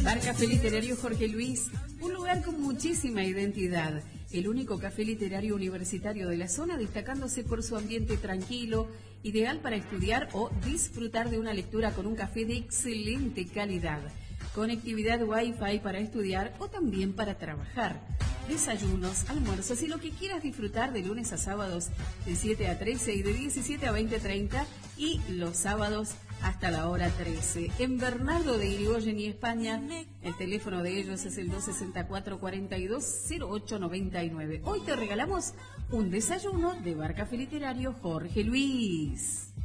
Bar Café Literario Jorge Luis, un lugar con muchísima identidad. El único café literario universitario de la zona, destacándose por su ambiente tranquilo, ideal para estudiar o disfrutar de una lectura con un café de excelente calidad. Conectividad Wi-Fi para estudiar o también para trabajar. Desayunos, almuerzos y lo que quieras disfrutar de lunes a sábados de 7 a 13 y de 17 a 20:30 y los sábados hasta la hora 13. En Bernardo de Irigoyen y España, el teléfono de ellos es el 264-420899. Hoy te regalamos un desayuno de Bar Café Literario Jorge Luis.